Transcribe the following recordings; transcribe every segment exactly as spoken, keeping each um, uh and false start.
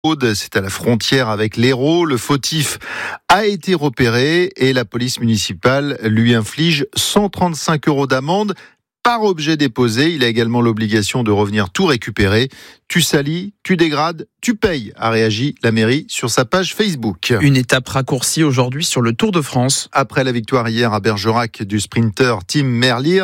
C'est à la frontière avec l'Hérault. Le fautif a été repéré et la police municipale lui inflige cent trente-cinq euros d'amende par objet déposé. Il a également l'obligation de revenir tout récupérer. Tu salis, tu dégrades, tu payes, a réagi la mairie sur sa page Facebook. Une étape raccourcie aujourd'hui sur le Tour de France. Après la victoire hier à Bergerac du sprinter Tim Merlier,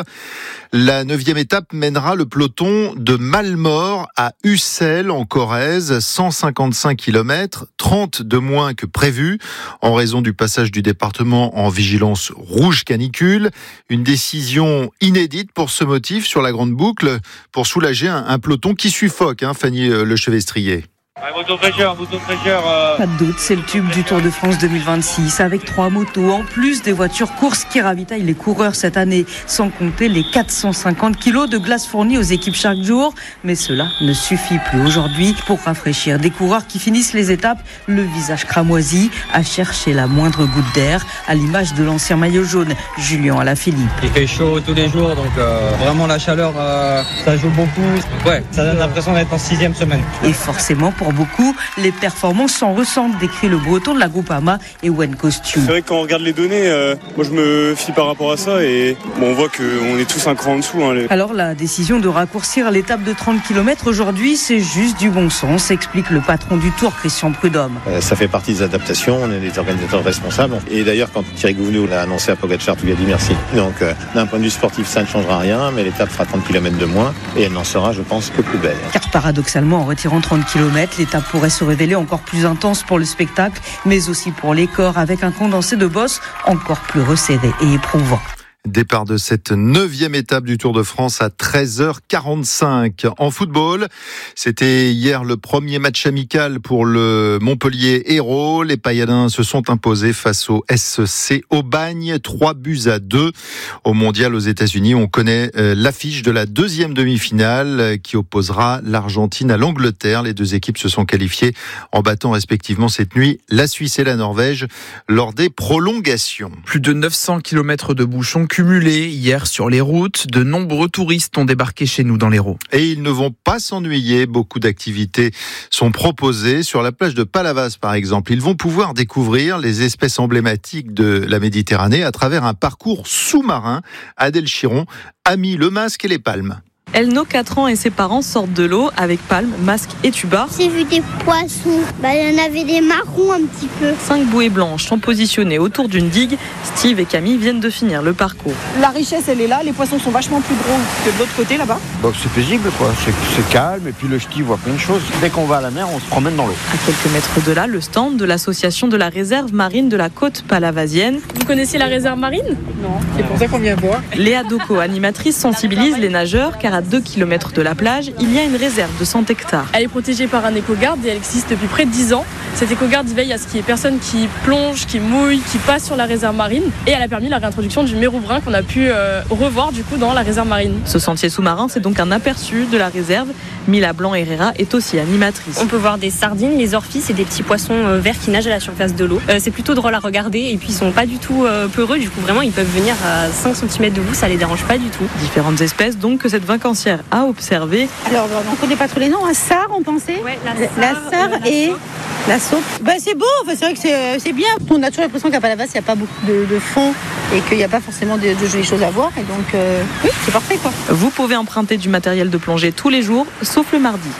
la neuvième étape mènera le peloton de Malmort à Ussel en Corrèze, cent cinquante-cinq kilomètres, trente de moins que prévu, en raison du passage du département en vigilance rouge canicule. Une décision inédite pour ce motif sur la grande boucle, pour soulager un, un peloton qui suffoque, hein, Fanny Le Chevestrier. Ouais, moto fraîcheur, moto fraîcheur. Euh... Pas de doute, c'est le tube du Tour de France deux mille vingt-six, avec trois motos, en plus des voitures courses qui ravitaillent les coureurs cette année, sans compter les quatre cent cinquante kilos de glace fournis aux équipes chaque jour. Mais cela ne suffit plus aujourd'hui pour rafraîchir des coureurs qui finissent les étapes, le visage cramoisi, à chercher la moindre goutte d'air, à l'image de l'ancien maillot jaune, Julien Alaphilippe. Il fait chaud tous les jours, donc euh, vraiment la chaleur, euh, ça joue beaucoup. Ouais, ça donne l'impression d'être en sixième semaine. Et forcément, pour beaucoup, les performances s'en ressentent, décrit le breton de la Groupama et One Costume. C'est vrai que quand on regarde les données, euh, moi je me fie par rapport à ça et bon, on voit qu'on est tous un cran en dessous. Hein, les... Alors la décision de raccourcir l'étape de trente kilomètres aujourd'hui, c'est juste du bon sens, explique le patron du Tour, Christian Prudhomme. Euh, ça fait partie des adaptations, on est des organisateurs responsables. Et d'ailleurs, quand Thierry Gouvenou l'a annoncé à Pogacar, tu lui as dit merci. Donc euh, d'un point de vue sportif, ça ne changera rien, mais l'étape fera trente kilomètres de moins et elle n'en sera, je pense, que plus belle. Car paradoxalement, en retirant trente kilomètres, l'étape pourrait se révéler encore plus intense pour le spectacle, mais aussi pour les corps, avec un condensé de boss encore plus resserré et éprouvant. Départ de cette neuvième étape du Tour de France à treize heures quarante-cinq. En football, c'était hier le premier match amical pour le Montpellier-Hérault. Les Payadins se sont imposés face au S C Aubagne, trois buts à deux. Au Mondial aux États-Unis, on connaît l'affiche de la deuxième demi-finale qui opposera l'Argentine à l'Angleterre. Les deux équipes se sont qualifiées en battant respectivement cette nuit la Suisse et la Norvège lors des prolongations. Plus de neuf cents kilomètres de bouchons cumulés hier sur les routes. De nombreux touristes ont débarqué chez nous dans l'Hérault. Et ils ne vont pas s'ennuyer. Beaucoup d'activités sont proposées. Sur la plage de Palavas, par exemple, ils vont pouvoir découvrir les espèces emblématiques de la Méditerranée à travers un parcours sous-marin. Adèle Chiron a mis le masque et les palmes. Elno, quatre ans, et ses parents sortent de l'eau avec palmes, masque et tuba. J'ai vu des poissons, bah, il y en avait des marrons un petit peu. Cinq bouées blanches sont positionnées autour d'une digue. Steve et Camille viennent de finir le parcours. La richesse, elle est là, les poissons sont vachement plus gros que de l'autre côté là-bas. Donc c'est paisible, quoi. C'est, c'est calme, et puis le ski voit plein de choses. Dès qu'on va à la mer, on se promène dans l'eau. À quelques mètres de là, le stand de l'association de la réserve marine de la côte palavasienne. Vous connaissez la réserve marine ? Non, c'est pour ça qu'on vient voir. Léa Doko, animatrice, sensibilise les nageurs car à deux kilomètres de la plage, il y a une réserve de cent hectares. Elle est protégée par un éco-garde et elle existe depuis près de dix ans. Cet éco-garde veille à ce qu'il y ait personne qui plonge, qui mouille, qui passe sur la réserve marine. Et elle a permis la réintroduction du mérou brun qu'on a pu euh, revoir du coup dans la réserve marine. Ce sentier sous-marin, c'est donc un aperçu de la réserve. Mila Blanc-Herrera est aussi animatrice. On peut voir des sardines, les orphis, c'est des petits poissons euh, verts qui nagent à la surface de l'eau. Euh, c'est plutôt drôle à regarder et puis ils sont pas du tout euh, peureux. Du coup, vraiment, ils peuvent venir à cinq centimètres de vous, ça les dérange pas du tout. Différentes espèces donc que cette vacancière a observées. Alors, on connaît pas trop les noms. Un sard, on pensait. Ouais, la la sard euh, et la saupe. Bah, c'est beau. Enfin, c'est vrai que c'est, c'est bien. On a toujours l'impression qu'à Palavas, il n'y a pas beaucoup de, de fond et qu'il n'y a pas forcément de, de jolies choses à voir. Et donc, euh, oui, c'est parfait, quoi. Vous pouvez emprunter du matériel de plongée tous les jours, sauf le mardi.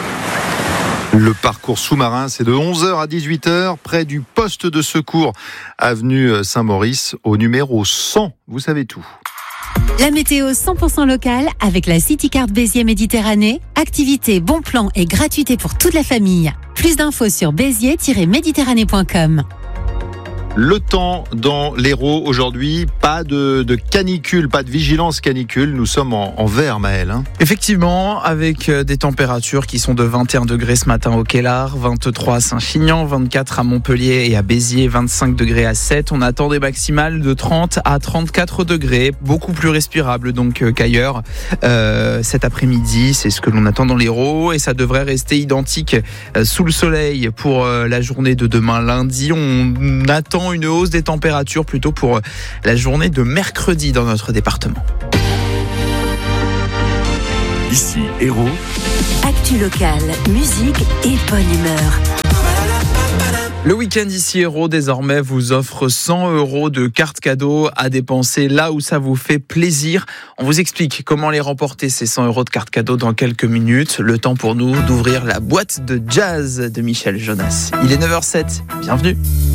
Le parcours sous-marin, c'est de onze heures à dix-huit heures, près du poste de secours, avenue Saint-Maurice, au numéro cent. Vous savez tout. La météo cent pour cent locale avec la CityCard Béziers Méditerranée. Activité, bon plan et gratuité pour toute la famille. Plus d'infos sur béziers tiret méditerranée point com. Le temps dans l'Hérault aujourd'hui, pas de, de canicule, pas de vigilance canicule. Nous sommes en, en vert, Maël. Hein. Effectivement, avec des températures qui sont de vingt et un degrés ce matin au Kellar, vingt-trois à Saint-Chinian, vingt-quatre à Montpellier et à Béziers, vingt-cinq degrés à Sète. On attend des maximales de trente à trente-quatre degrés, beaucoup plus respirable donc qu'ailleurs. Euh, cet après-midi, c'est ce que l'on attend dans l'Hérault et ça devrait rester identique sous le soleil pour la journée de demain lundi. On attend une hausse des températures plutôt pour la journée de mercredi dans notre département. Ici, Hérault. L'actu locale, musique et bonne humeur. Le week-end ici Hérault désormais vous offre cent euros de cartes cadeaux à dépenser là où ça vous fait plaisir. On vous explique comment les remporter ces cent euros de cartes cadeaux dans quelques minutes. Le temps pour nous d'ouvrir la boîte de jazz de Michel Jonas. Il est neuf heures zéro sept, bienvenue.